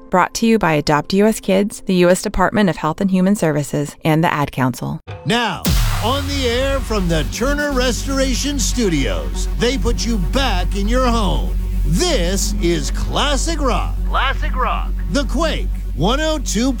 Brought to you by Adopt U.S. Kids, the U.S. Department of Health and Human Services, and the Ad Council. Now, on the air from the Turner Restoration Studios, they put you back in your home. This is Classic Rock. Classic Rock. The Quake 102.